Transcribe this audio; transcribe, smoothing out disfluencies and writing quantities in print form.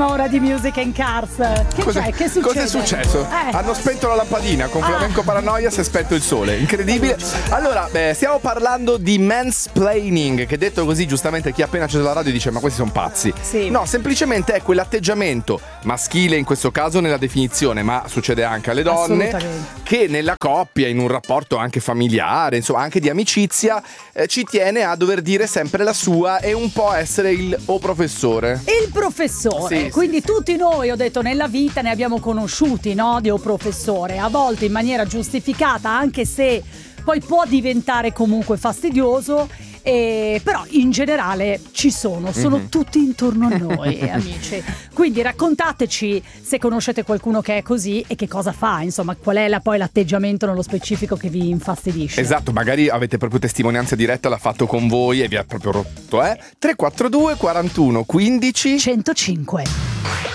prima ora di Music and Cars. Che c'è? Che succede? Cos'è successo? Hanno spento la lampadina, con Flamenco Paranoia si è spento il sole, incredibile. Allora, stiamo parlando di mansplaining, che detto così giustamente chi ha appena acceso la radio dice ma questi sono pazzi. Sì. No, semplicemente è quell'atteggiamento maschile in questo caso nella definizione, ma succede anche alle donne, che nella coppia, in un rapporto anche familiare, insomma anche di amicizia, ci tiene a dover dire sempre la sua e un po' essere il professore. Il professore, sì, quindi sì. Tutti noi, ho detto, nella vita ne abbiamo conosciuti, no? Di un professore, a volte in maniera giustificata, anche se poi può diventare comunque fastidioso. Però in generale ci sono tutti intorno a noi, amici. Quindi raccontateci se conoscete qualcuno che è così e che cosa fa, insomma, qual è poi l'atteggiamento nello specifico che vi infastidisce. Esatto, magari avete proprio testimonianza diretta, l'ha fatto con voi e vi ha proprio rotto, 342 41 15 105.